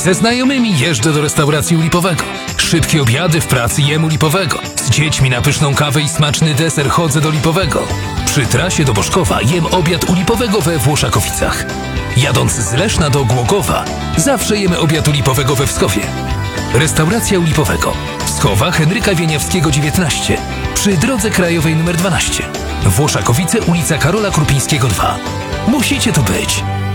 Ze znajomymi jeżdżę do restauracji u Lipowego. Szybkie obiady w pracy jem u Lipowego. Z dziećmi na pyszną kawę i smaczny deser chodzę do Lipowego. Przy trasie do Boszkowa jem obiad u Lipowego we Włoszakowicach. Jadąc z Leszna do Głogowa, zawsze jemy obiad u Lipowego we Wskowie. Restauracja u Lipowego. Wskowa Henryka Wieniawskiego 19. Przy drodze krajowej nr 12. Włoszakowice, ulica Karola Krupińskiego 2. Musicie tu być.